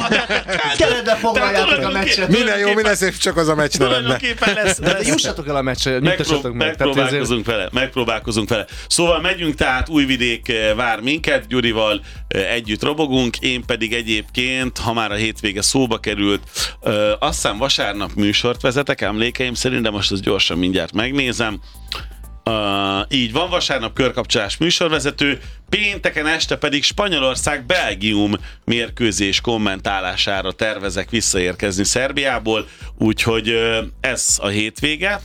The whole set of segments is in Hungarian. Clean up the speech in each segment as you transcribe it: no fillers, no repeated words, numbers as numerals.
Keretbe foglaljátok a meccset. Minden jó, minden szép, csak az a meccs ne lenne. Tulajdonképpen lesz. De jussatok el a meccsre, nyugtassatok meg. Megpróbálkozunk vele. Szóval megyünk, tehát Újvidék vár minket, Gyurival együtt robogunk, én pedig egyébként, ha már a hétvége szóba került, azt hiszem vasárnap műsort vezetek, emlékeim szerint, de most azt gyorsan mindjárt megnézem. Így van, vasárnap körkapcsolás műsorvezető, pénteken este pedig Spanyolország-Belgium mérkőzés kommentálására tervezek visszaérkezni Szerbiából, úgyhogy ez a hétvége.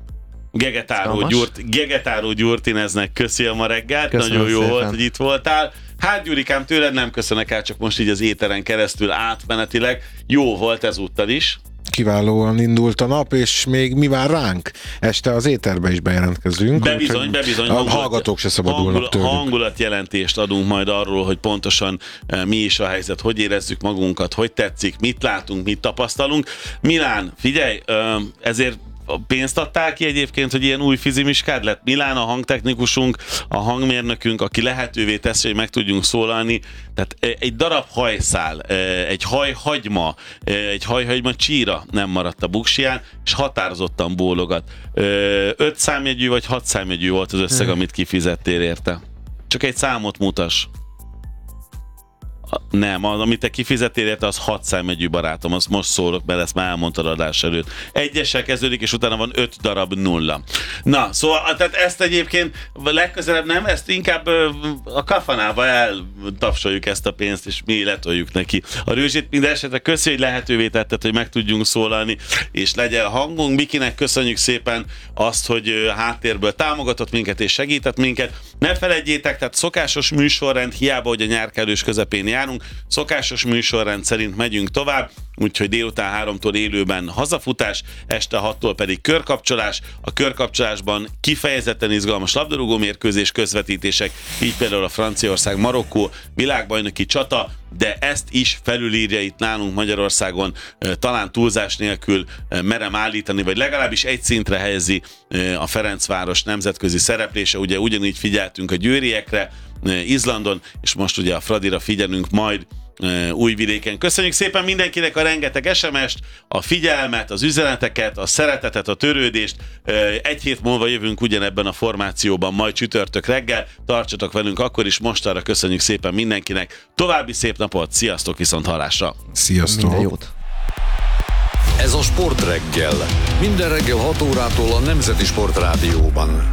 Gegetáró Gyurtineznek köszi a ma reggelt, nagyon jó volt, hogy itt voltál. Hát Gyurikám, tőled nem köszönök el, csak most így az éteren keresztül átmenetileg. Jó volt ezúttal is. Kiválóan indult a nap, és még mi vár ránk? Este az éterbe is bejelentkezünk. Bebizony. A hallgatók se szabadulnak tőlünk. Hangulatjelentést adunk majd arról, hogy pontosan mi is a helyzet, hogy érezzük magunkat, hogy tetszik, mit látunk, mit tapasztalunk. Milán, figyelj, ezért pénzt adtál ki egyébként, hogy ilyen új fizimiskád lett? Milán a hangtechnikusunk, a hangmérnökünk, aki lehetővé teszi, hogy meg tudjunk szólalni. Tehát egy darab hajszál, egy hajhagyma, csíra nem maradt a buksiján, és határozottan bólogat. 5 számjegyű vagy 6 számjegyű volt az összeg, amit kifizettél érte? Csak egy számot mutass. Nem, amit te kifizettél érte, az 6 számjegyű, barátom, azt most szólok, mert ezt már elmondtad adás előtt. 1-essel kezdődik, és utána van 5 darab 0. Na, szóval tehát ezt egyébként legközelebb nem, ezt inkább a kafanába eltapsoljuk ezt a pénzt, és mi letoljuk neki a rőzsét. Minden esetre köszi, hogy lehetővé tetted, hogy meg tudjunk szólalni, és legyen hangunk. Mikinek köszönjük szépen azt, hogy háttérből támogatott minket és segített minket. Ne felejtjétek, tehát szokásos műsorrend, hiába, hogy a nyár kellős közepén járunk, szokásos műsorrend szerint megyünk tovább, úgyhogy délután 3-tól élőben hazafutás, este 6-tól pedig körkapcsolás. A körkapcsolásban kifejezetten izgalmas labdarúgó mérkőzés közvetítések, így például a Franciaország-Marokkó világbajnoki csata, de ezt is felülírja itt nálunk Magyarországon, talán túlzás nélkül merem állítani, vagy legalábbis egy szintre helyezi a Ferencváros nemzetközi szereplése. Ugye ugyanígy figyeltünk a győriekre Izlandon, és most ugye a Fradira figyelünk majd Újvidéken. Köszönjük szépen mindenkinek a rengeteg SMS-t, a figyelmet, az üzeneteket, a szeretetet, a törődést. Egy hét múlva jövünk ugyanebben a formációban, majd csütörtök reggel. Tartsatok velünk akkor is, mostanra köszönjük szépen mindenkinek. További szép napot, sziasztok, viszont hallásra! Sziasztok! Minden jót! Ez a Sport reggel. Minden reggel 6 órától a Nemzeti Sport Rádióban.